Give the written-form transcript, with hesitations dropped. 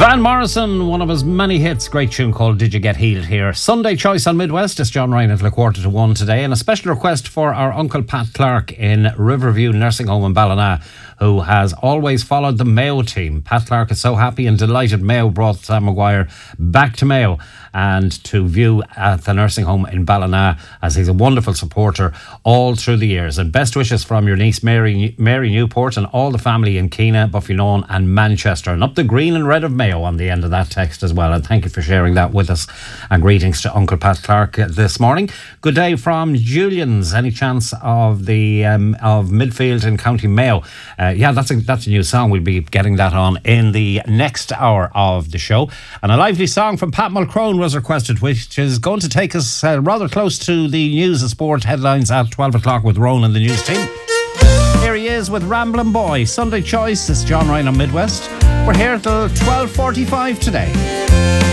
Van Morrison, one of his many hits, great tune called Did You Get Healed here. Sunday choice on Midwest. It's John Ryan at 1:15 today, and a special request for our Uncle Pat Clark in Riverview Nursing Home in Ballina, who has always followed the Mayo team. Pat Clark is so happy and delighted Mayo brought Sam Maguire back to Mayo and to view at the nursing home in Ballina, as he's a wonderful supporter all through the years. And best wishes from your niece Mary Newport and all the family in Keena, Buffylawn and Manchester, and up the green and red of Mayo on the end of that text as well. And thank you for sharing that with us, and greetings to Uncle Pat Clark this morning. Good day from Julian's. Any chance of the of midfield in County Mayo? Yeah, that's a new song. We'll be getting that on in the next hour of the show. And a lively song from Pat Mulcrone was requested, which is going to take us rather close to the news and sport headlines at 12 o'clock with Ronan and the news team. Here he is with Ramblin' Boy. Sunday choice. It's John Ryan on Midwest. We're here till 12:45 today.